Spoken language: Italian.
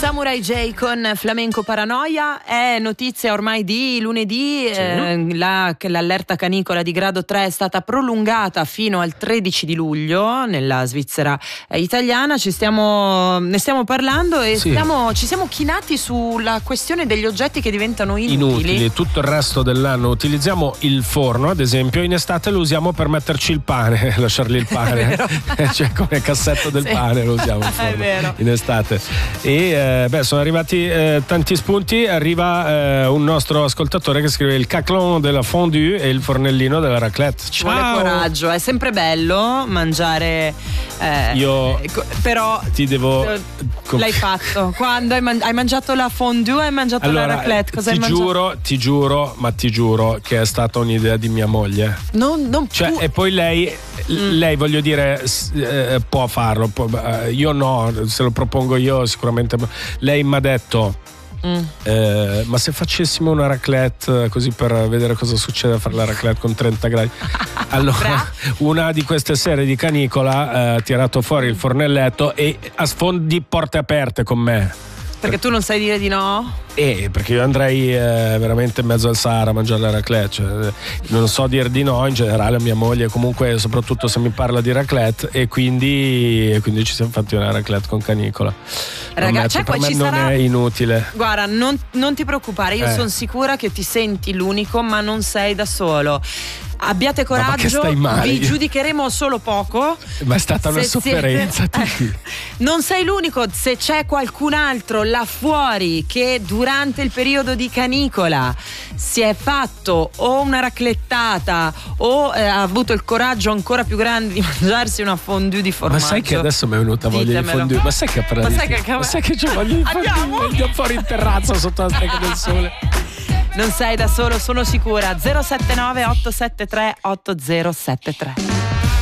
Samurai J con Flamenco Paranoia. È notizia ormai di lunedì, che l'allerta canicola di grado 3 è stata prolungata fino al 13 di luglio nella Svizzera italiana. Ne stiamo parlando e ci siamo chinati sulla questione degli oggetti che diventano inutili. Tutto il resto dell'anno utilizziamo il forno, ad esempio, in estate lo usiamo per metterci il pane, lasciargli il pane, cioè come cassetto del pane lo usiamo il forno in estate. E sono arrivati tanti spunti. Arriva un nostro ascoltatore che scrive: il caclon della fondue e il fornellino della raclette. Ci vuole coraggio, è sempre bello mangiare, io però ti devo l'hai fatto quando hai mangiato la fondue, hai mangiato la raclette, cosa hai mangiato? Ti giuro che è stata un'idea di mia moglie. E poi lei voglio dire può farlo, io no, se lo propongo io sicuramente. Lei mi ha detto ma se facessimo una raclette così per vedere cosa succede a fare la raclette con 30 gradi. Allora una di queste sere di canicola ha tirato fuori il fornelletto e a sfondi porte aperte con me. Perché tu non sai dire di no? Perché io andrei veramente in mezzo al Sahara a mangiare la raclette, cioè, non so dire di no in generale a mia moglie, comunque soprattutto se mi parla di raclette, e quindi ci siamo fatti una raclette con canicola. Ragazzi, per me non è inutile. Guarda, non ti preoccupare, io sono sicura che ti senti l'unico, ma non sei da solo. Abbiate coraggio, vi giudicheremo solo poco. Ma è stata una sofferenza. Non sei l'unico, se c'è qualcun altro là fuori che durante il periodo di canicola si è fatto o una raclettata o ha avuto il coraggio ancora più grande di mangiarsi una fondue di formaggio. Ma sai che adesso mi è venuta voglia di fondue? Ma sai che c'ho voglia di fondue? Andiamo fuori in terrazza sotto la stecca del sole. Non sei da solo, sono sicura. 079 873 8073.